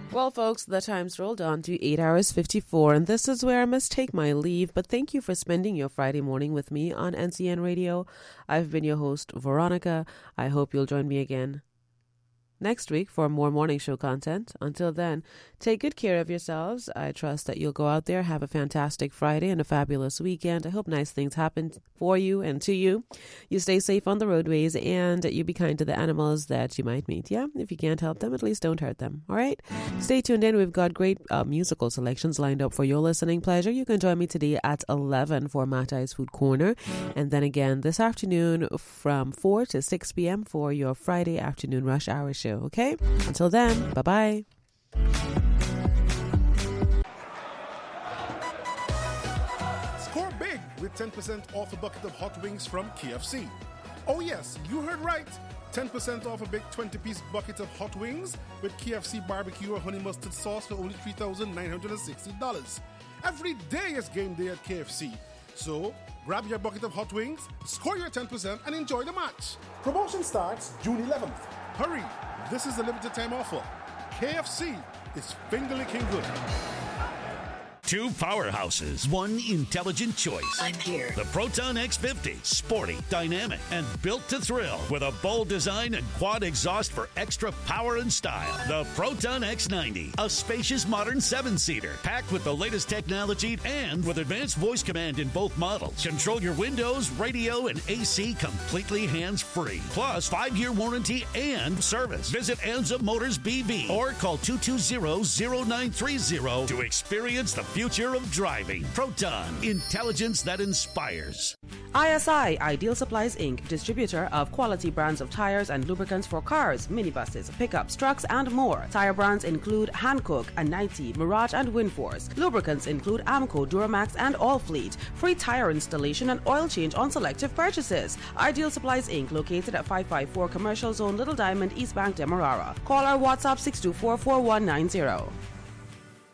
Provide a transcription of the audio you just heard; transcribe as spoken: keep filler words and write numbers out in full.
Well, folks, the time's rolled on to eight hours fifty-four, and this is where I must take my leave. But thank you for spending your Friday morning with me on N C N Radio. I've been your host, Veronica. I hope you'll join me again next week for more morning show content. Until then, take good care of yourselves. I trust that you'll go out there, have a fantastic Friday and a fabulous weekend. I hope nice things happen for you and to you. You stay safe on the roadways, and you be kind to the animals that you might meet. Yeah, if you can't help them, at least don't hurt them. All right? Stay tuned in. We've got great uh, musical selections lined up for your listening pleasure. You can join me today at eleven for Matai's Food Corner, and then again this afternoon from four to six p.m. for your Friday afternoon rush hour show. Okay? Until then, bye-bye. Score big with ten percent off a bucket of hot wings from K F C. Oh yes, you heard right. ten percent off a big twenty-piece bucket of hot wings with K F C barbecue or honey mustard sauce for only three thousand nine hundred sixty dollars. Every day is game day at K F C. So, grab your bucket of hot wings, score your ten percent, and enjoy the match. Promotion starts June eleventh. Hurry! This is a limited time offer. K F C is finger-licking good. Two powerhouses, one intelligent choice. I'm here. The Proton X fifty, sporty, dynamic, and built to thrill with a bold design and quad exhaust for extra power and style. The Proton X ninety, a spacious modern seven-seater, packed with the latest technology and with advanced voice command in both models. Control your windows, radio, and A C completely hands-free. Plus, five-year warranty and service. Visit Anza Motors B V or call two two zero, zero nine three zero to experience the future of driving. Proton, intelligence that inspires. I S I, Ideal Supplies Incorporated, distributor of quality brands of tires and lubricants for cars, minibuses, pickups, trucks, and more. Tire brands include Hankook, Anite, Mirage, and Winforce. Lubricants include Amco, Duramax, and Allfleet. Free tire installation and oil change on selective purchases. Ideal Supplies Incorporated, located at five five four Commercial Zone, Little Diamond, East Bank, Demerara. Call or WhatsApp six two four, four one nine zero.